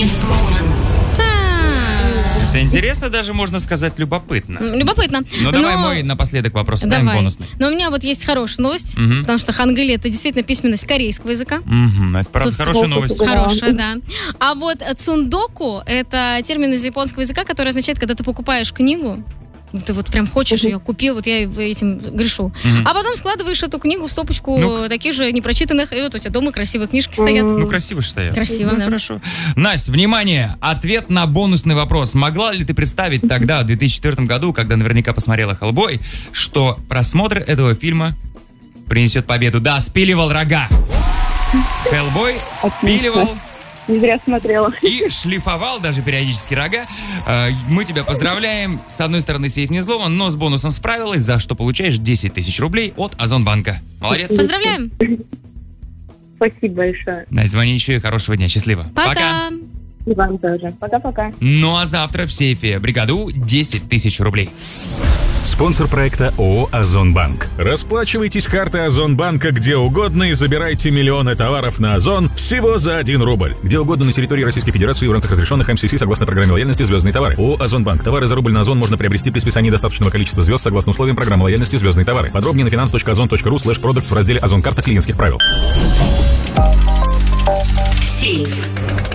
Это интересно, даже можно сказать любопытно. Любопытно. Ну давай мой напоследок вопрос ставим бонусный. Но у меня вот есть хорошая новость, потому что хангыль — это действительно письменность корейского языка. Это правда хорошая новость. Хорошая, да. А вот цундоку — это термин из японского языка, который означает, когда ты покупаешь книгу, ты вот прям хочешь ее, купил, вот я этим грешу. А потом складываешь эту книгу в стопочку таких же непрочитанных, и вот у тебя дома красивые книжки стоят. Ну, красиво же стоят. Красиво, да. Хорошо. Настя, внимание, ответ на бонусный вопрос. Могла ли ты представить тогда, в 2004 году, когда наверняка посмотрела «Хеллбой», что просмотр этого фильма принесет победу? Да, спиливал рога. «Хеллбой» спиливал... Не зря смотрела. И шлифовал даже периодически рога. Мы тебя поздравляем. С одной стороны, сейф не взломан, но с бонусом справилась, за что получаешь 10 тысяч рублей от Озонбанка. Молодец. Поздравляем. Спасибо большое. Настя, звони еще и хорошего дня. Счастливо. Пока. И вам тоже. Пока-пока. Ну а завтра в сейфе бригаду 10 тысяч рублей. Спонсор проекта ООО «Озонбанк». Расплачивайтесь картой Озонбанка где угодно и забирайте миллионы товаров на Озон всего за 1 рубль. Где угодно на территории Российской Федерации в рамках разрешенных МСС согласно программе лояльности «Звездные товары». ООО «Озонбанк». Товары за рубль на Озон можно приобрести при списании достаточного количества звезд согласно условиям программы лояльности «Звездные товары». Подробнее на finance.ozon.ru/products в разделе «Озон карта клиентских правил». Сейф.